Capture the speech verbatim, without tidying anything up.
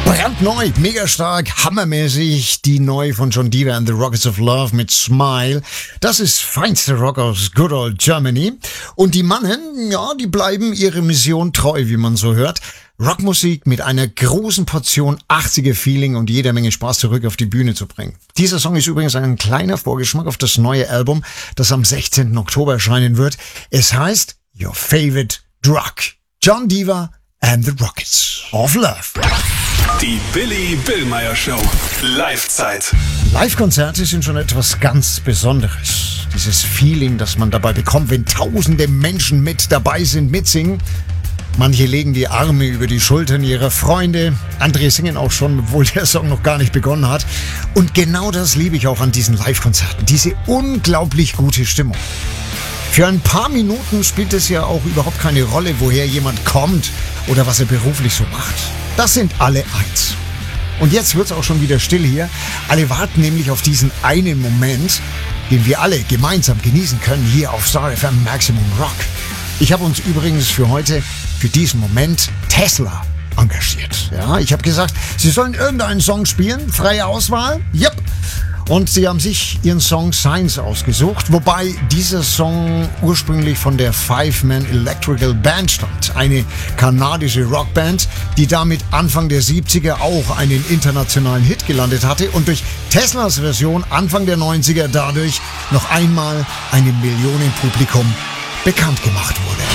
Brandneu, mega stark, hammermäßig, die neu von Jon Diva and the Rockets of Love mit Smile. Das ist feinste Rock aus Good Old Germany. Und die Mannen, ja, die bleiben ihrer Mission treu, wie man so hört. Rockmusik mit einer großen Portion achtziger-Feeling und jeder Menge Spaß zurück auf die Bühne zu bringen. Dieser Song ist übrigens ein kleiner Vorgeschmack auf das neue Album, das am sechzehnten Oktober erscheinen wird. Es heißt Your Favorite Drug. Jon Diva and the Rockets of Love. Die Billy Billmeyer Show. Live-Zeit. Live-Konzerte sind schon etwas ganz Besonderes. Dieses Feeling, das man dabei bekommt, wenn tausende Menschen mit dabei sind, mitsingen. Manche legen die Arme über die Schultern ihrer Freunde. Andere singen auch schon, obwohl der Song noch gar nicht begonnen hat. Und genau das liebe ich auch an diesen Live-Konzerten. Diese unglaublich gute Stimmung. Für ein paar Minuten spielt es ja auch überhaupt keine Rolle, woher jemand kommt oder was er beruflich so macht. Das sind alle eins. Und jetzt wird's auch schon wieder still hier. Alle warten nämlich auf diesen einen Moment, den wir alle gemeinsam genießen können hier auf Star F M Maximum Rock. Ich habe uns übrigens für heute, für diesen Moment, Tesla engagiert. Ja, ich habe gesagt, sie sollen irgendeinen Song spielen, freie Auswahl. Yep. Und sie haben sich ihren Song Science ausgesucht, wobei dieser Song ursprünglich von der Five-Man Electrical Band stammt. Eine kanadische Rockband, die damit Anfang der siebziger auch einen internationalen Hit gelandet hatte und durch Teslas Version Anfang der neunziger dadurch noch einmal einem Millionenpublikum bekannt gemacht wurde.